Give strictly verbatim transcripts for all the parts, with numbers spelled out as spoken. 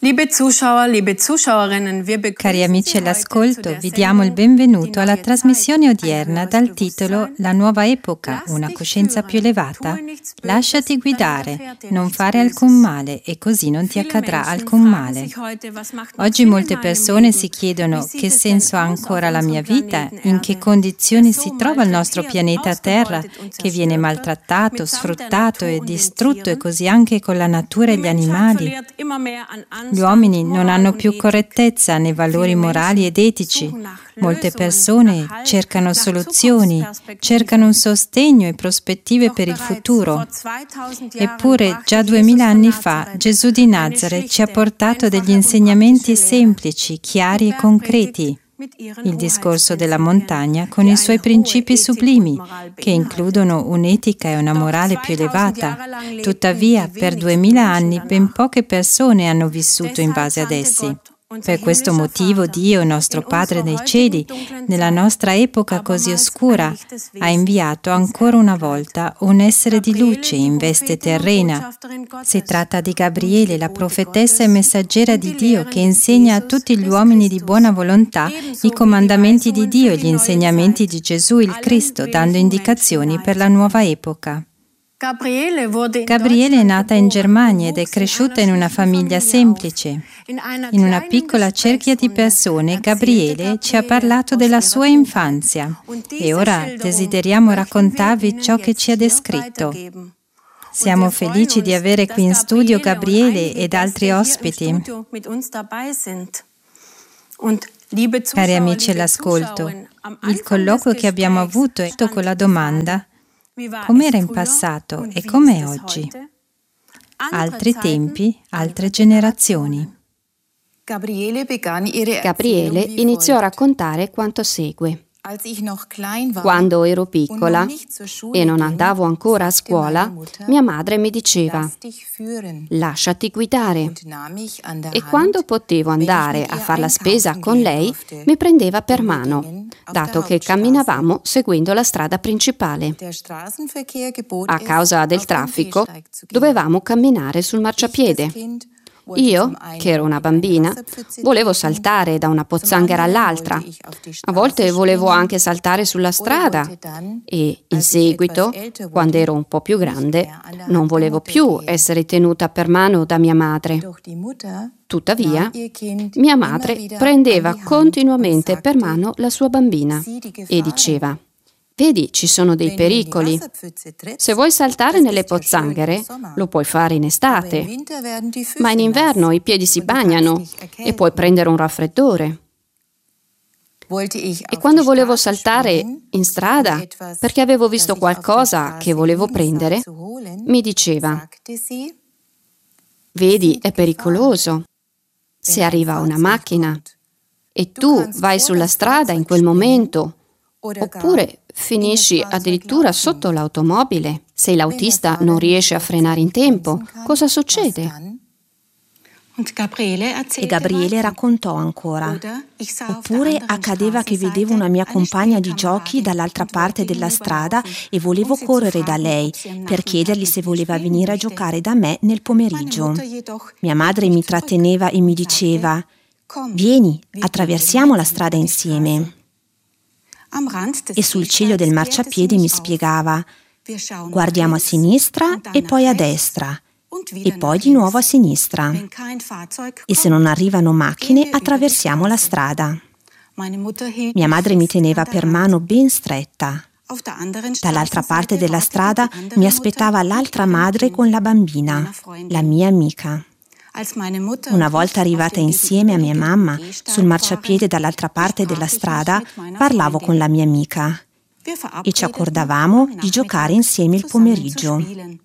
Liebe Zuschauer, liebe Zuschauerinnen, wir Cari amici all'ascolto, vi diamo il benvenuto alla trasmissione odierna dal titolo La nuova epoca, una coscienza più elevata. Lasciati guidare, non fare alcun male e così non ti accadrà alcun male. Oggi molte persone si chiedono che senso ha ancora la mia vita, in che condizioni si trova il nostro pianeta Terra che viene maltrattato, sfruttato e distrutto e così anche con la natura e gli animali. Gli uomini non hanno più correttezza nei valori morali ed etici. Molte persone cercano soluzioni, cercano un sostegno e prospettive per il futuro. Eppure, già duemila anni fa, Gesù di Nazareth ci ha portato degli insegnamenti semplici, chiari e concreti. Il discorso della montagna con i suoi principi sublimi, che includono un'etica e una morale più elevata. Tuttavia, per duemila anni ben poche persone hanno vissuto in base ad essi. Per questo motivo Dio, nostro Padre nei cieli, nella nostra epoca così oscura, ha inviato ancora una volta un essere di luce in veste terrena. Si tratta di Gabriele, la profetessa e messaggera di Dio, che insegna a tutti gli uomini di buona volontà i comandamenti di Dio e gli insegnamenti di Gesù il Cristo, dando indicazioni per la nuova epoca. Gabriele è nata in Germania ed è cresciuta in una famiglia semplice. In una piccola cerchia di persone, Gabriele ci ha parlato della sua infanzia e ora desideriamo raccontarvi ciò che ci ha descritto. Siamo felici di avere qui in studio Gabriele ed altri ospiti. Cari amici all'ascolto, il colloquio che abbiamo avuto è con la domanda: com'era in passato e com'è oggi? Altri tempi, altre generazioni. Gabriele iniziò a raccontare quanto segue. Quando ero piccola e non andavo ancora a scuola, mia madre mi diceva: lasciati guidare. E quando potevo andare a far la spesa con lei, mi prendeva per mano, dato che camminavamo seguendo la strada principale. A causa del traffico, dovevamo camminare sul marciapiede. Io, che ero una bambina, volevo saltare da una pozzanghera all'altra. A volte volevo anche saltare sulla strada e, in seguito, quando ero un po' più grande, non volevo più essere tenuta per mano da mia madre. Tuttavia, mia madre prendeva continuamente per mano la sua bambina e diceva: vedi, ci sono dei pericoli. Se vuoi saltare nelle pozzanghere, lo puoi fare in estate, ma in inverno i piedi si bagnano e puoi prendere un raffreddore. E quando volevo saltare in strada, perché avevo visto qualcosa che volevo prendere, mi diceva: vedi, è pericoloso. Se arriva una macchina e tu vai sulla strada in quel momento, oppure finisci addirittura sotto l'automobile. Se l'autista non riesce a frenare in tempo, cosa succede? E Gabriele raccontò ancora: oppure accadeva che vedevo una mia compagna di giochi dall'altra parte della strada e volevo correre da lei per chiedergli se voleva venire a giocare da me nel pomeriggio. Mia madre mi tratteneva e mi diceva: vieni, attraversiamo la strada insieme. E sul ciglio del marciapiede mi spiegava: guardiamo a sinistra e poi a destra e poi di nuovo a sinistra, e se non arrivano macchine attraversiamo la strada. Mia madre mi teneva per mano ben stretta. Dall'altra parte della strada mi aspettava l'altra madre con la bambina, la mia amica. Una volta arrivata insieme a mia mamma sul marciapiede dall'altra parte della strada, parlavo con la mia amica e ci accordavamo di giocare insieme il pomeriggio.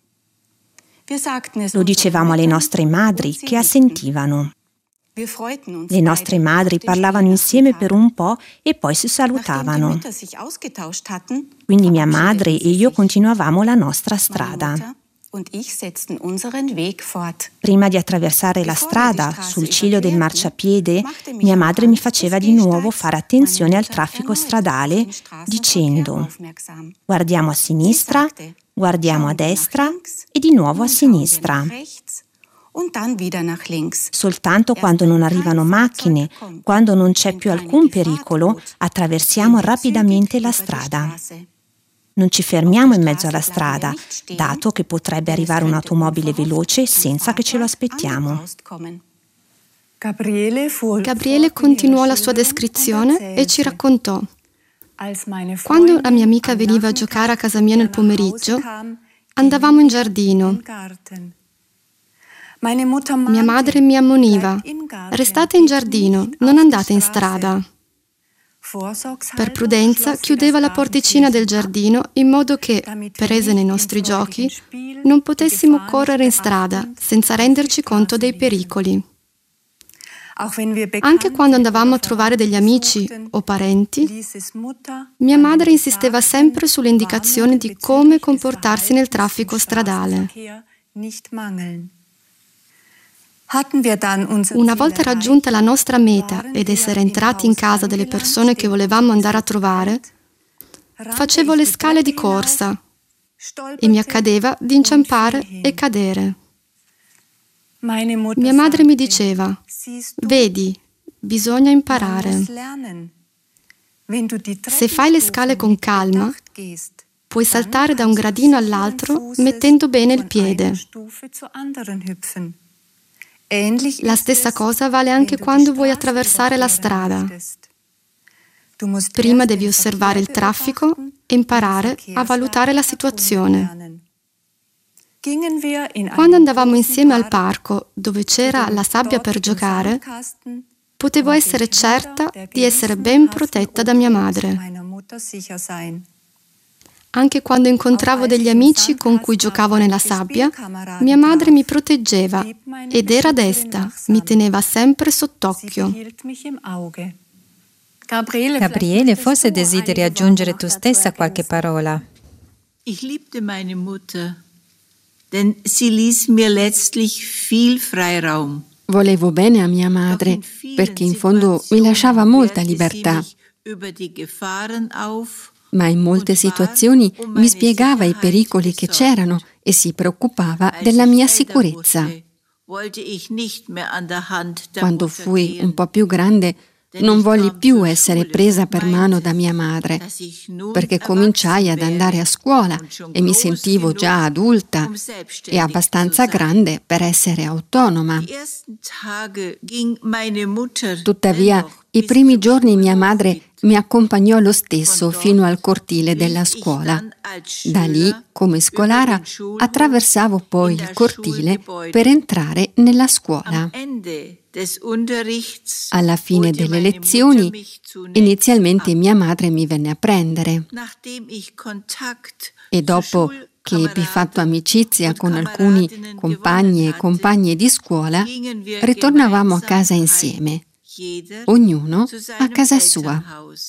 Lo dicevamo alle nostre madri, che assentivano. Le nostre madri parlavano insieme per un po' e poi si salutavano. Quindi mia madre e io continuavamo la nostra strada. Prima di attraversare la strada, sul ciglio del marciapiede, mia madre mi faceva di nuovo fare attenzione al traffico stradale, dicendo: guardiamo a sinistra, guardiamo a destra e di nuovo a sinistra. Soltanto quando non arrivano macchine, quando non c'è più alcun pericolo, attraversiamo rapidamente la strada. Non ci fermiamo in mezzo alla strada, dato che potrebbe arrivare un'automobile veloce senza che ce lo aspettiamo. Gabriele continuò la sua descrizione e ci raccontò: quando la mia amica veniva a giocare a casa mia nel pomeriggio, andavamo in giardino. Mia madre mi ammoniva: restate in giardino, non andate in strada. Per prudenza chiudeva la porticina del giardino in modo che, prese nei nostri giochi, non potessimo correre in strada senza renderci conto dei pericoli. Anche quando andavamo a trovare degli amici o parenti, mia madre insisteva sempre sulle indicazioni di come comportarsi nel traffico stradale. Una volta raggiunta la nostra meta ed essere entrati in casa delle persone che volevamo andare a trovare, facevo le scale di corsa e mi accadeva di inciampare e cadere. Mia madre mi diceva: vedi, bisogna imparare. Se fai le scale con calma, puoi saltare da un gradino all'altro mettendo bene il piede. La stessa cosa vale anche quando vuoi attraversare la strada. Prima devi osservare il traffico e imparare a valutare la situazione. Quando andavamo insieme al parco, dove c'era la sabbia per giocare, potevo essere certa di essere ben protetta da mia madre. Anche quando incontravo degli amici con cui giocavo nella sabbia, mia madre mi proteggeva ed era desta, mi teneva sempre sott'occhio. Gabriele, forse desideri aggiungere tu stessa qualche parola. Ich liebte meine Mutter, denn sie ließ mir letztlich viel Freiraum. Volevo bene a mia madre, perché in fondo mi lasciava molta libertà. Ma in molte situazioni mi spiegava i pericoli che c'erano e si preoccupava della mia sicurezza. Quando fui un po' più grande, non volli più essere presa per mano da mia madre, perché cominciai ad andare a scuola e mi sentivo già adulta e abbastanza grande per essere autonoma. Tuttavia, i primi giorni mia madre mi accompagnò lo stesso fino al cortile della scuola. Da lì, come scolara, attraversavo poi il cortile per entrare nella scuola. Alla fine delle lezioni, inizialmente mia madre mi venne a prendere e dopo che ebbi fatto amicizia con alcuni compagni e compagne di scuola, ritornavamo a casa insieme, ognuno a casa sua.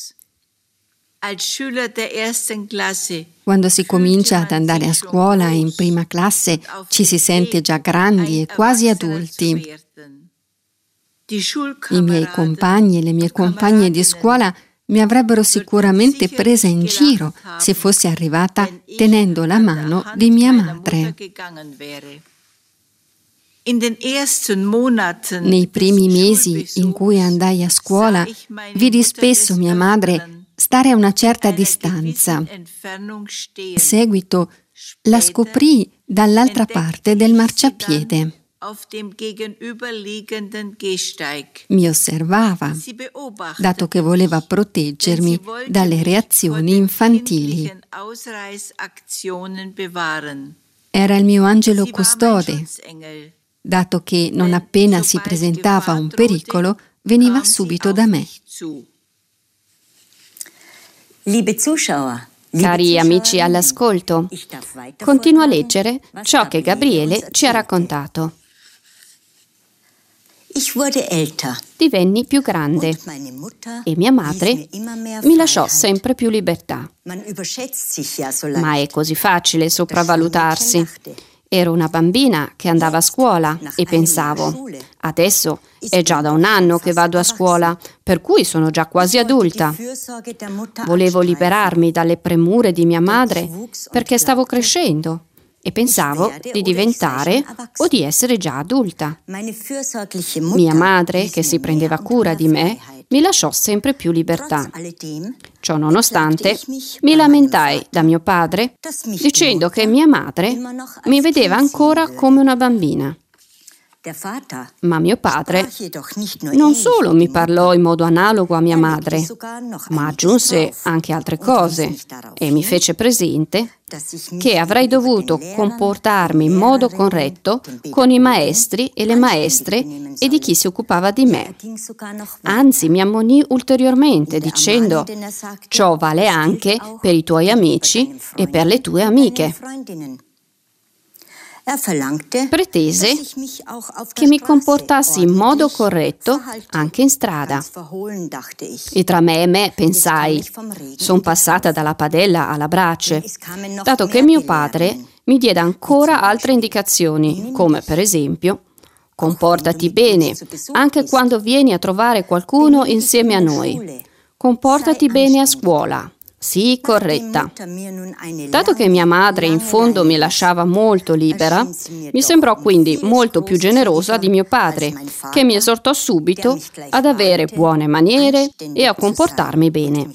Quando si comincia ad andare a scuola in prima classe, ci si sente già grandi e quasi adulti. I miei compagni e le mie compagne di scuola mi avrebbero sicuramente presa in giro se fossi arrivata tenendo la mano di mia madre. Nei primi mesi in cui andai a scuola, vidi spesso mia madre stare a una certa distanza. In seguito la scoprì dall'altra parte del marciapiede. Mi osservava, dato che voleva proteggermi dalle reazioni infantili. Era il mio angelo custode, dato che non appena si presentava un pericolo, veniva subito da me. Cari amici all'ascolto, continuo a leggere ciò che Gabriele ci ha raccontato. Divenni più grande e mia madre mi lasciò sempre più libertà. Ma è così facile sopravvalutarsi. Ero una bambina che andava a scuola e pensavo, adesso è già da un anno che vado a scuola, per cui sono già quasi adulta. Volevo liberarmi dalle premure di mia madre perché stavo crescendo e pensavo di diventare o di essere già adulta. Mia madre, che si prendeva cura di me, mi lasciò sempre più libertà. Ciò nonostante, mi lamentai da mio padre dicendo che mia madre mi vedeva ancora come una bambina. Ma mio padre non solo mi parlò in modo analogo a mia madre, ma aggiunse anche altre cose e mi fece presente che avrei dovuto comportarmi in modo corretto con i maestri e le maestre e di chi si occupava di me. Anzi, mi ammonì ulteriormente dicendo: ciò vale anche per i tuoi amici e per le tue amiche. Pretese che mi comportassi in modo corretto anche in strada. E tra me e me pensai, son passata dalla padella alla brace, dato che mio padre mi diede ancora altre indicazioni, come per esempio: comportati bene, anche quando vieni a trovare qualcuno insieme a noi. Comportati bene a scuola. Sii corretta. Dato che mia madre in fondo mi lasciava molto libera, mi sembrò quindi molto più generosa di mio padre, che mi esortò subito ad avere buone maniere e a comportarmi bene.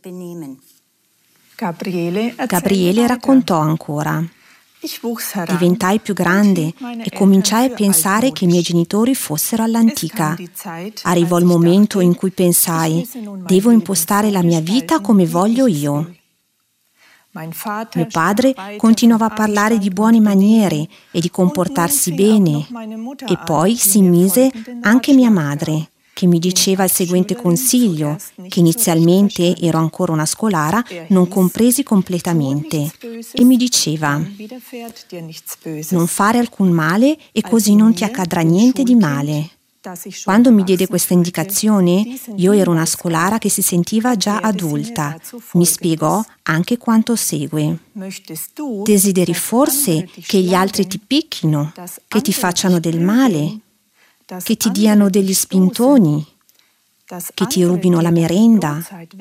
Gabriele raccontò ancora: diventai più grande e cominciai a pensare che i miei genitori fossero all'antica. Arrivò il momento in cui pensai: devo impostare la mia vita come voglio io. Mio padre continuava a parlare di buone maniere e di comportarsi bene, e poi si mise anche mia madre, che mi diceva il seguente consiglio, che inizialmente ero ancora una scolara, non compresi completamente, e mi diceva: non fare alcun male e così non ti accadrà niente di male. Quando mi diede questa indicazione, io ero una scolara che si sentiva già adulta. Mi spiegò anche quanto segue. Desideri forse che gli altri ti picchino, che ti facciano del male, che ti diano degli spintoni, che ti rubino la merenda,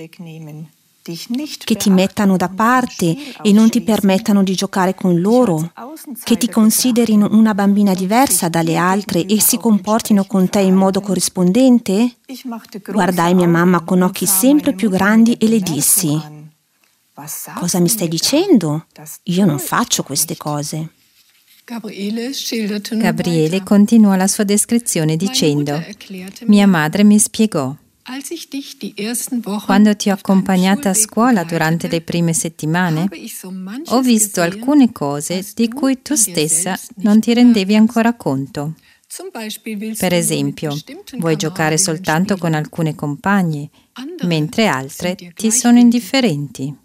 che ti mettano da parte e non ti permettano di giocare con loro, che ti considerino una bambina diversa dalle altre e si comportino con te in modo corrispondente? Guardai mia mamma con occhi sempre più grandi e le dissi: cosa mi stai dicendo? Io non faccio queste cose. Gabriele continuò la sua descrizione dicendo: mia madre mi spiegò: quando ti ho accompagnata a scuola durante le prime settimane, ho visto alcune cose di cui tu stessa non ti rendevi ancora conto. Per esempio, vuoi giocare soltanto con alcune compagne, mentre altre ti sono indifferenti.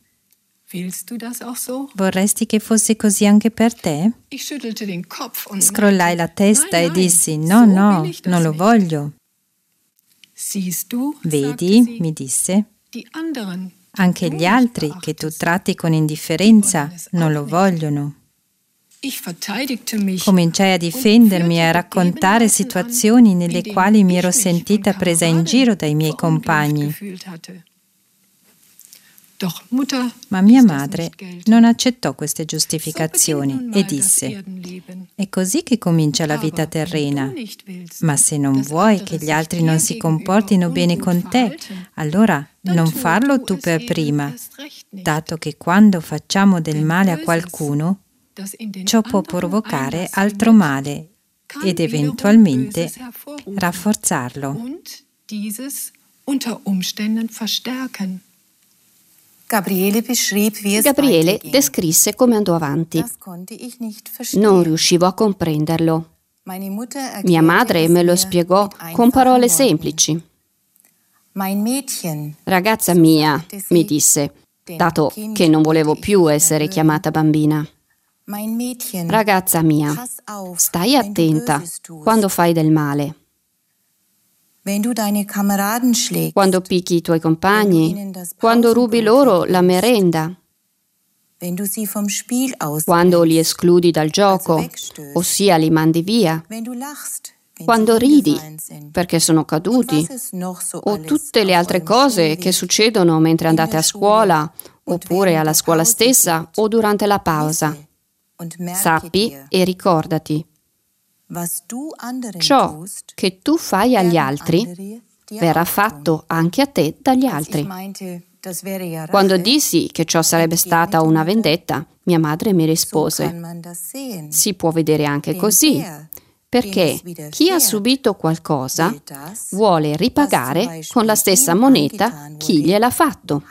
Vorresti che fosse così anche per te? Scrollai la testa e dissi: no, no, non lo voglio. Vedi, mi disse, anche gli altri che tu tratti con indifferenza non lo vogliono. Cominciai a difendermi e a raccontare situazioni nelle quali mi ero sentita presa in giro dai miei compagni. Ma mia madre non accettò queste giustificazioni e disse: è così che comincia la vita terrena, ma se non vuoi che gli altri non si comportino bene con te, allora non farlo tu per prima, dato che quando facciamo del male a qualcuno, ciò può provocare altro male ed eventualmente rafforzarlo. Gabriele descrisse come andò avanti. Non riuscivo a comprenderlo. Mia madre me lo spiegò con parole semplici. Ragazza mia, mi disse, dato che non volevo più essere chiamata bambina. Ragazza mia, stai attenta quando fai del male. Quando picchi i tuoi compagni, quando rubi loro la merenda, quando li escludi dal gioco, ossia li mandi via, quando ridi perché sono caduti, o tutte le altre cose che succedono mentre andate a scuola, oppure alla scuola stessa o durante la pausa. Sappi e ricordati, ciò che tu fai agli altri verrà fatto anche a te dagli altri. Quando dissi che ciò sarebbe stata una vendetta, mia madre mi rispose: si può vedere anche così, perché chi ha subito qualcosa vuole ripagare con la stessa moneta chi gliel'ha fatto.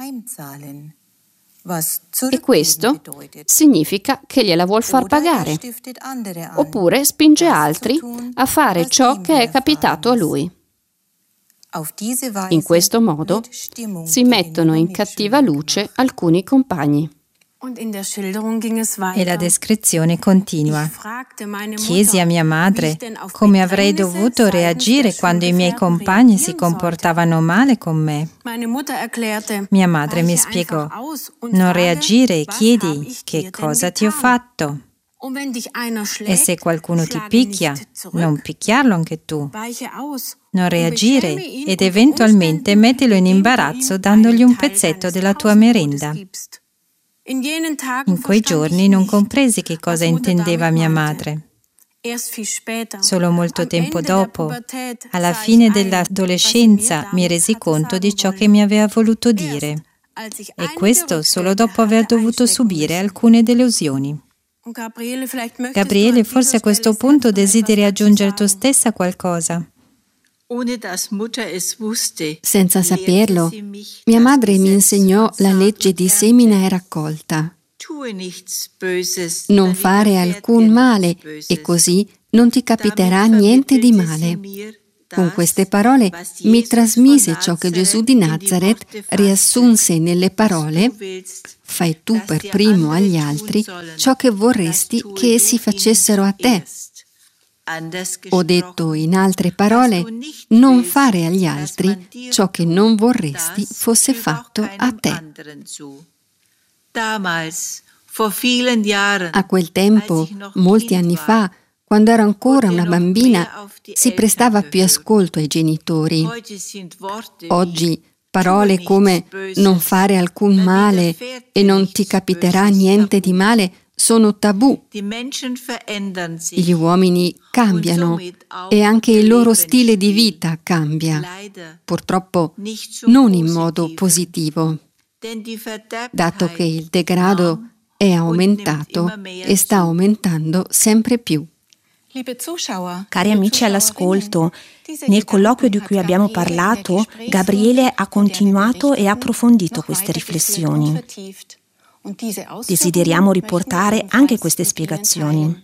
E questo significa che gliela vuol far pagare, oppure spinge altri a fare ciò che è capitato a lui. In questo modo si mettono in cattiva luce alcuni compagni. E la descrizione continua. Chiesi a mia madre come avrei dovuto reagire quando i miei compagni si comportavano male con me. Mia madre mi spiegò: non reagire e chiedi che cosa ti ho fatto. E se qualcuno ti picchia, non picchiarlo anche tu. Non reagire ed eventualmente mettilo in imbarazzo dandogli un pezzetto della tua merenda. In quei giorni non compresi che cosa intendeva mia madre. Solo molto tempo dopo, alla fine dell'adolescenza, mi resi conto di ciò che mi aveva voluto dire. E questo solo dopo aver dovuto subire alcune delusioni. Gabriele, forse a questo punto desideri aggiungere tu stessa qualcosa? Senza saperlo, mia madre mi insegnò la legge di semina e raccolta. Non fare alcun male e così non ti capiterà niente di male. Con queste parole mi trasmise ciò che Gesù di Nazareth riassunse nelle parole: fai tu per primo agli altri ciò che vorresti che essi facessero a te. Ho detto in altre parole, non fare agli altri ciò che non vorresti fosse fatto a te. A quel tempo, molti anni fa, quando ero ancora una bambina, si prestava più ascolto ai genitori. Oggi parole come non fare alcun male e non ti capiterà niente di male sono tabù. Gli uomini cambiano e anche il loro stile di vita cambia, purtroppo non in modo positivo, dato che il degrado è aumentato e sta aumentando sempre più. Cari amici all'ascolto, nel colloquio di cui abbiamo parlato, Gabriele ha continuato e approfondito queste riflessioni. Desideriamo riportare anche queste spiegazioni.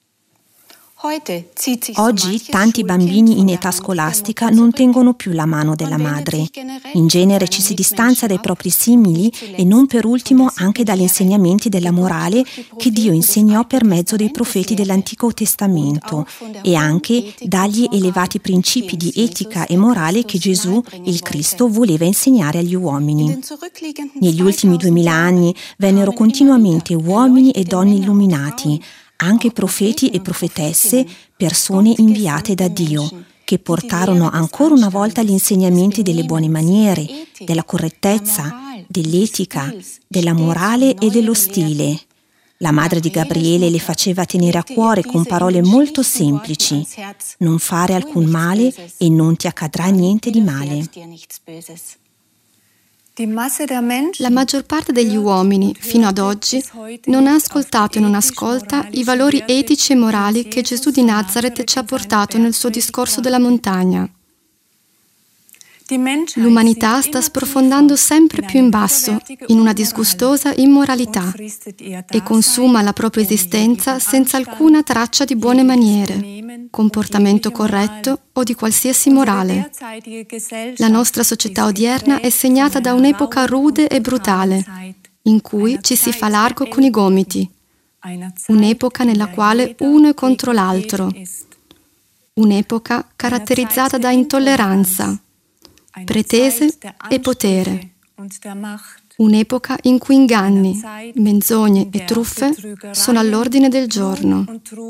Oggi tanti bambini in età scolastica non tengono più la mano della madre. In genere ci si distanzia dai propri simili e non per ultimo anche dagli insegnamenti della morale che Dio insegnò per mezzo dei profeti dell'Antico Testamento e anche dagli elevati principi di etica e morale che Gesù, il Cristo, voleva insegnare agli uomini. Negli ultimi duemila anni vennero continuamente uomini e donne illuminati, anche profeti e profetesse, persone inviate da Dio, che portarono ancora una volta gli insegnamenti delle buone maniere, della correttezza, dell'etica, della morale e dello stile. La madre di Gabriele le faceva tenere a cuore con parole molto semplici: non fare alcun male e non ti accadrà niente di male. La maggior parte degli uomini, fino ad oggi, non ha ascoltato e non ascolta i valori etici e morali che Gesù di Nazareth ci ha portato nel suo discorso della montagna. L'umanità sta sprofondando sempre più in basso, in una disgustosa immoralità, e consuma la propria esistenza senza alcuna traccia di buone maniere, comportamento corretto o di qualsiasi morale. La nostra società odierna è segnata da un'epoca rude e brutale, in cui ci si fa largo con i gomiti, un'epoca nella quale uno è contro l'altro, un'epoca caratterizzata da intolleranza, pretese e potere. Un'epoca in cui inganni, menzogne e truffe sono all'ordine del giorno.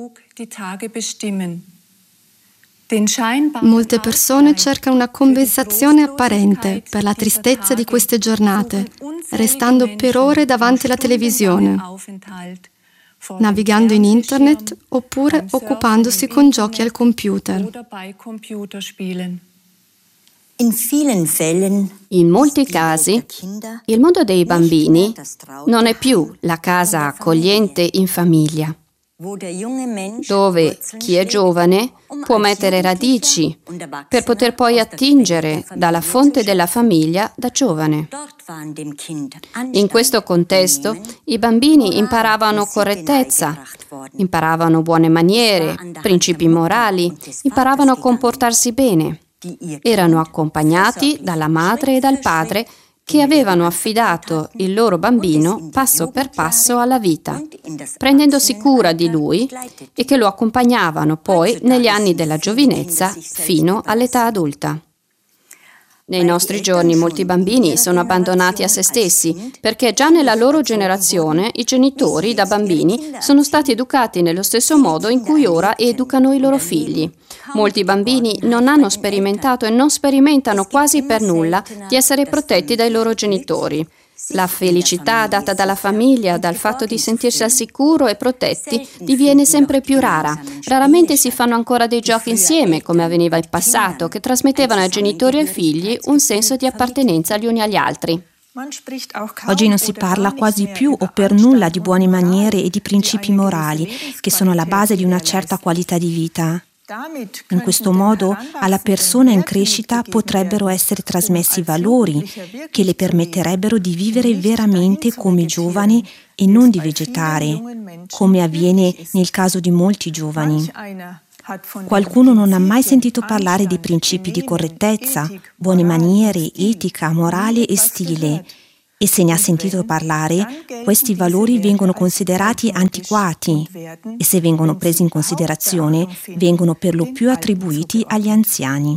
Molte persone cercano una compensazione apparente per la tristezza di queste giornate, restando per ore davanti alla televisione. navigando in internet oppure occupandosi con giochi al computer. In molti casi, il mondo dei bambini non è più la casa accogliente in famiglia, dove chi è giovane può mettere radici per poter poi attingere dalla fonte della famiglia da giovane. In questo contesto, i bambini imparavano correttezza, imparavano buone maniere, principi morali, imparavano a comportarsi bene. Erano accompagnati dalla madre e dal padre che avevano affidato il loro bambino passo per passo alla vita, prendendosi cura di lui e che lo accompagnavano poi negli anni della giovinezza fino all'età adulta. Nei nostri giorni molti bambini sono abbandonati a se stessi perché già nella loro generazione i genitori da bambini sono stati educati nello stesso modo in cui ora educano i loro figli. Molti bambini non hanno sperimentato e non sperimentano quasi per nulla di essere protetti dai loro genitori. La felicità data dalla famiglia, dal fatto di sentirsi al sicuro e protetti, diviene sempre più rara. Raramente si fanno ancora dei giochi insieme, come avveniva in passato, che trasmettevano ai genitori e ai figli un senso di appartenenza gli uni agli altri. Oggi non si parla quasi più o per nulla di buone maniere e di principi morali, che sono la base di una certa qualità di vita. In questo modo alla persona in crescita potrebbero essere trasmessi valori che le permetterebbero di vivere veramente come giovane e non di vegetare, come avviene nel caso di molti giovani. Qualcuno non ha mai sentito parlare di principi di correttezza, buone maniere, etica, morale e stile. E se ne ha sentito parlare, questi valori vengono considerati antiquati e se vengono presi in considerazione, vengono per lo più attribuiti agli anziani.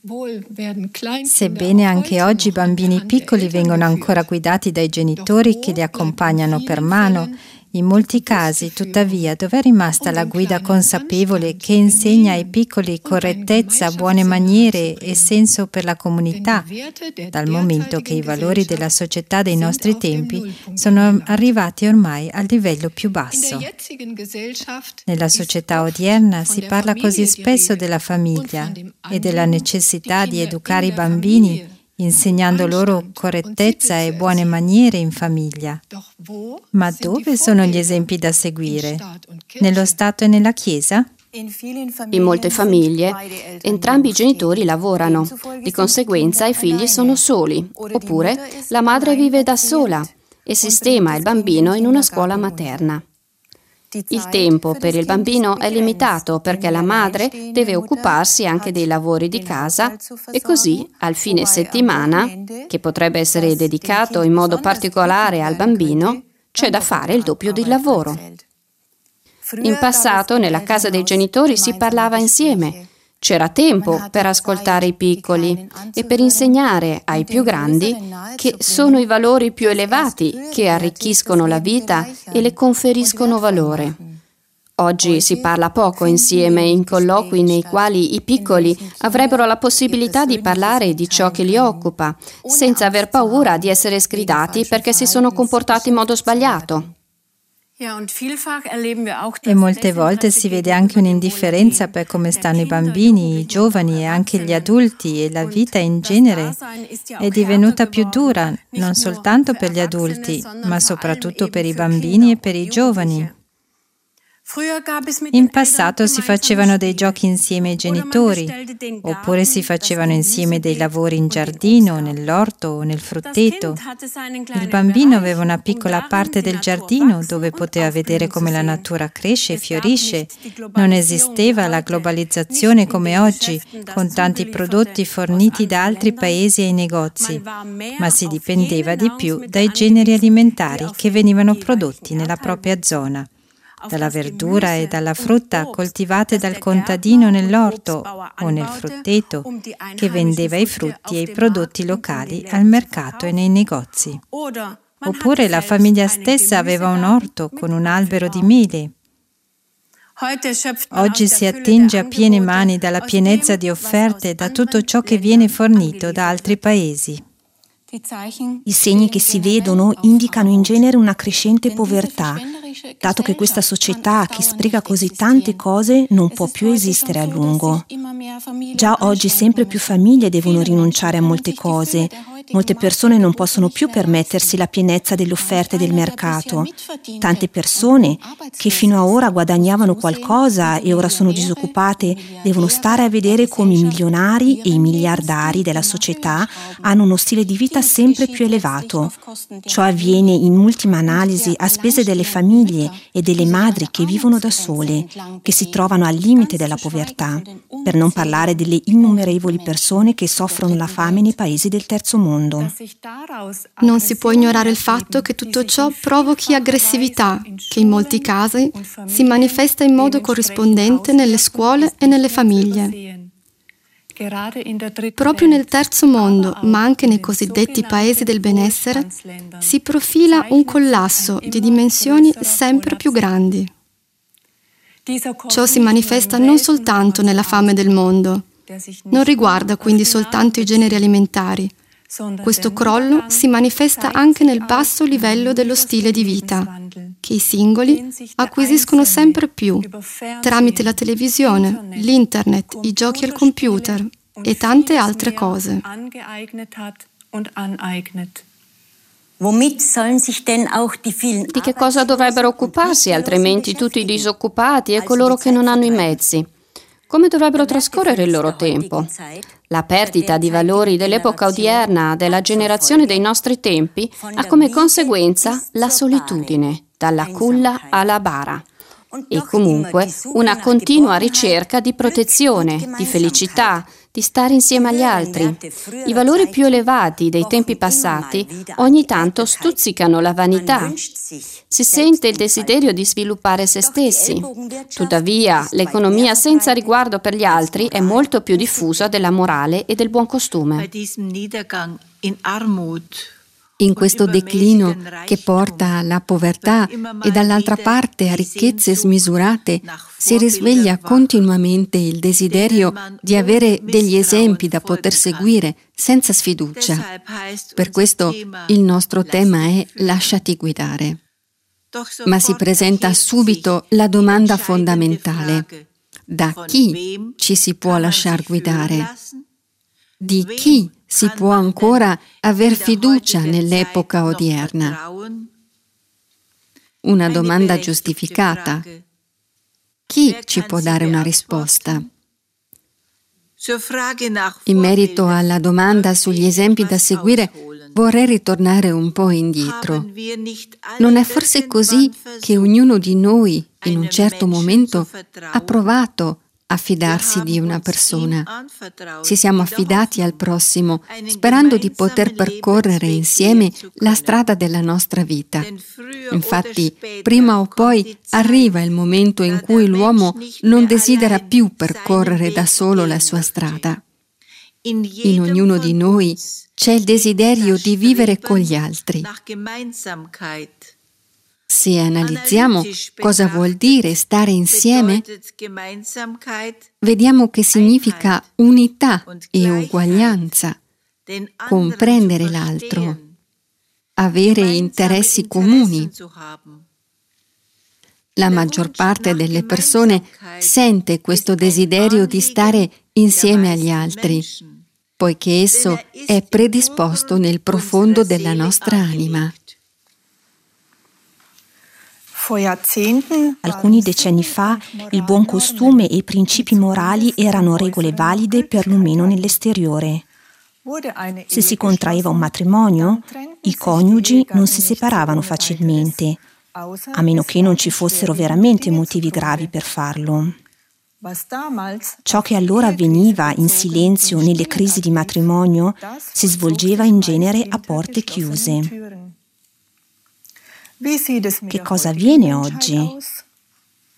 Sebbene anche oggi i bambini piccoli vengono ancora guidati dai genitori che li accompagnano per mano, in molti casi, tuttavia, dove è rimasta la guida consapevole che insegna ai piccoli correttezza, buone maniere e senso per la comunità, dal momento che i valori della società dei nostri tempi sono arrivati ormai al livello più basso. Nella società odierna si parla così spesso della famiglia e della necessità di educare i bambini insegnando loro correttezza e buone maniere in famiglia. Ma dove sono gli esempi da seguire? Nello Stato e nella Chiesa? In molte famiglie, entrambi i genitori lavorano, di conseguenza i figli sono soli, oppure la madre vive da sola e sistema il bambino in una scuola materna. Il tempo per il bambino è limitato perché la madre deve occuparsi anche dei lavori di casa e così al fine settimana, che potrebbe essere dedicato in modo particolare al bambino, c'è da fare il doppio di lavoro. In passato nella casa dei genitori si parlava insieme. C'era tempo per ascoltare i piccoli e per insegnare ai più grandi che sono i valori più elevati che arricchiscono la vita e le conferiscono valore. Oggi si parla poco insieme in colloqui nei quali i piccoli avrebbero la possibilità di parlare di ciò che li occupa, senza aver paura di essere sgridati perché si sono comportati in modo sbagliato. E molte volte si vede anche un'indifferenza per come stanno i bambini, i giovani e anche gli adulti, e la vita in genere è divenuta più dura, non soltanto per gli adulti, ma soprattutto per i bambini e per i giovani. In passato si facevano dei giochi insieme ai genitori, oppure si facevano insieme dei lavori in giardino, nell'orto o nel frutteto. Il bambino aveva una piccola parte del giardino dove poteva vedere come la natura cresce e fiorisce. Non esisteva la globalizzazione come oggi, con tanti prodotti forniti da altri paesi ai negozi, ma si dipendeva di più dai generi alimentari che venivano prodotti nella propria zona, dalla verdura e dalla frutta coltivate dal contadino nell'orto o nel frutteto, che vendeva i frutti e i prodotti locali al mercato e nei negozi. Oppure la famiglia stessa aveva un orto con un albero di mele. Oggi si attinge a piene mani dalla pienezza di offerte da tutto ciò che viene fornito da altri paesi. I segni che si vedono indicano in genere una crescente povertà, dato che questa società che spreca così tante cose non può più esistere a lungo. Già oggi sempre più famiglie devono rinunciare a molte cose. Molte persone non possono più permettersi la pienezza delle offerte del mercato. Tante persone che fino a ora guadagnavano qualcosa e ora sono disoccupate devono stare a vedere come i milionari e i miliardari della società hanno uno stile di vita sempre più elevato. Ciò avviene in ultima analisi a spese delle famiglie e delle madri che vivono da sole, che si trovano al limite della povertà, per non parlare delle innumerevoli persone che soffrono la fame nei paesi del terzo mondo. Non si può ignorare il fatto che tutto ciò provochi aggressività, che in molti casi si manifesta in modo corrispondente nelle scuole e nelle famiglie. Proprio nel terzo mondo, ma anche nei cosiddetti paesi del benessere, si profila un collasso di dimensioni sempre più grandi. Ciò si manifesta non soltanto nella fame del mondo, non riguarda quindi soltanto i generi alimentari. Questo crollo si manifesta anche nel basso livello dello stile di vita, che i singoli acquisiscono sempre più tramite la televisione, l'internet, i giochi al computer e tante altre cose. Di che cosa dovrebbero occuparsi altrimenti tutti i disoccupati e coloro che non hanno i mezzi? Come dovrebbero trascorrere il loro tempo? La perdita di valori dell'epoca odierna, della generazione dei nostri tempi, ha come conseguenza la solitudine, dalla culla alla bara. E comunque una continua ricerca di protezione, di felicità, di stare insieme agli altri. I valori più elevati dei tempi passati ogni tanto stuzzicano la vanità. Si sente il desiderio di sviluppare se stessi. Tuttavia, l'economia senza riguardo per gli altri è molto più diffusa della morale e del buon costume. In questo declino che porta alla povertà e dall'altra parte a ricchezze smisurate, si risveglia continuamente il desiderio di avere degli esempi da poter seguire senza sfiducia. Per questo il nostro tema è lasciati guidare. Ma si presenta subito la domanda fondamentale: da chi ci si può lasciar guidare? Di chi si può ancora aver fiducia nell'epoca odierna? Una domanda giustificata. Chi ci può dare una risposta? In merito alla domanda sugli esempi da seguire, vorrei ritornare un po' indietro. Non è forse così che ognuno di noi, in un certo momento, ha provato a fidarsi di una persona? Ci siamo affidati al prossimo, sperando di poter percorrere insieme la strada della nostra vita. Infatti, prima o poi arriva il momento in cui l'uomo non desidera più percorrere da solo la sua strada. In ognuno di noi c'è il desiderio di vivere con gli altri. Se analizziamo cosa vuol dire stare insieme, vediamo che significa unità e uguaglianza, comprendere l'altro, avere interessi comuni. La maggior parte delle persone sente questo desiderio di stare insieme agli altri, poiché esso è predisposto nel profondo della nostra anima. Alcuni decenni fa il buon costume e i principi morali erano regole valide perlomeno nell'esteriore. Se si contraeva un matrimonio, i coniugi non si separavano facilmente, a meno che non ci fossero veramente motivi gravi per farlo. Ciò che allora avveniva in silenzio nelle crisi di matrimonio si svolgeva in genere a porte chiuse. Che cosa avviene oggi?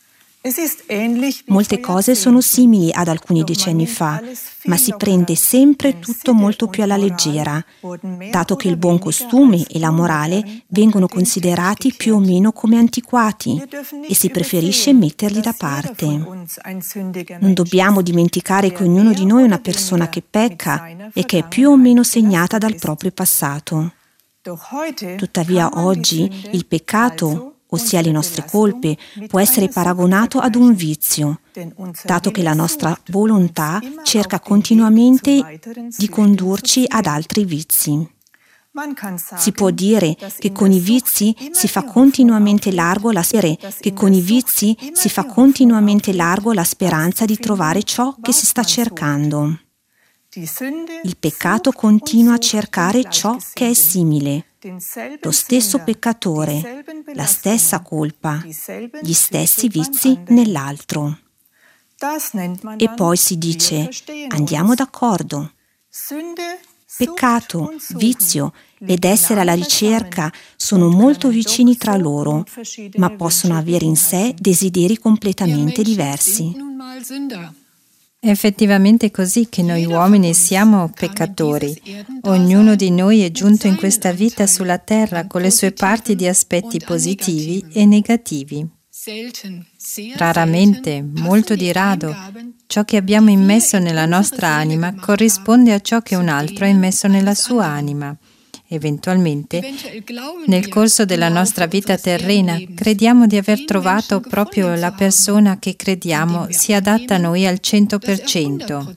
Molte cose sono simili ad alcuni decenni fa, ma si prende sempre tutto molto più alla leggera, dato che il buon costume e la morale vengono considerati più o meno come antiquati e si preferisce metterli da parte. Non dobbiamo dimenticare che ognuno di noi è una persona che pecca e che è più o meno segnata dal proprio passato. Tuttavia oggi il peccato, ossia le nostre colpe, può essere paragonato ad un vizio, dato che la nostra volontà cerca continuamente di condurci ad altri vizi. Si può dire che con i vizi si fa continuamente largo la che con i vizi si fa continuamente largo la speranza di trovare ciò che si sta cercando. Il peccato continua a cercare ciò che è simile. Lo stesso peccatore, la stessa colpa, gli stessi vizi nell'altro. E poi si dice, andiamo d'accordo. Peccato, vizio ed essere alla ricerca sono molto vicini tra loro, ma possono avere in sé desideri completamente diversi. È effettivamente così che noi uomini siamo peccatori. Ognuno di noi è giunto in questa vita sulla terra con le sue parti di aspetti positivi e negativi. Raramente, molto di rado, ciò che abbiamo immesso nella nostra anima corrisponde a ciò che un altro ha immesso nella sua anima. Eventualmente, nel corso della nostra vita terrena, crediamo di aver trovato proprio la persona che crediamo sia adatta a noi al cento per cento.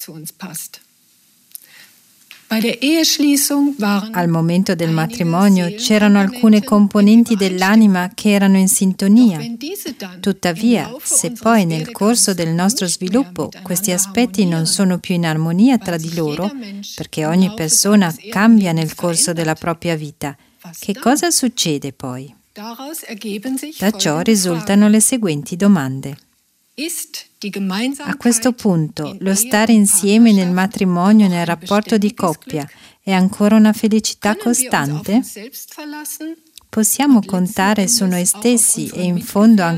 Al momento del matrimonio c'erano alcune componenti dell'anima che erano in sintonia. Tuttavia, se poi nel corso del nostro sviluppo questi aspetti non sono più in armonia tra di loro, perché ogni persona cambia nel corso della propria vita, che cosa succede poi? Da ciò risultano le seguenti domande. A questo punto, lo stare insieme nel matrimonio e nel rapporto di coppia è ancora una felicità costante? Possiamo contare su noi stessi e in fondo